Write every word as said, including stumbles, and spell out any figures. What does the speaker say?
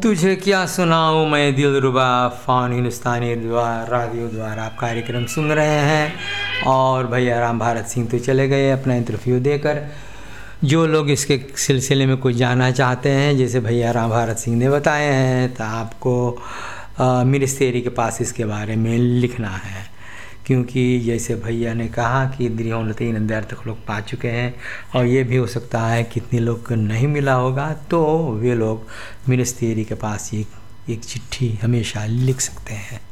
तुझे क्या सुनाऊँ मैं दिलरुबा फ़ान हिंदुस्तानी रेडियो द्वारा आप कार्यक्रम सुन रहे हैं। और भैया राम भारत सिंह तो चले गए अपना इंटरव्यू देकर। जो लोग इसके सिलसिले में कुछ जानना चाहते हैं, जैसे भैया राम भारत सिंह ने बताए हैं, तो आपको मिनिस्ट्री के पास इसके बारे में लिखना है, क्योंकि जैसे भैया ने कहा कि द्रियोन्नति नंदर तक लोग पा चुके हैं, और ये भी हो सकता है कितने लोग को नहीं मिला होगा, तो वे लोग मिनिस्ट्री के पास एक एक चिट्ठी हमेशा लिख सकते हैं।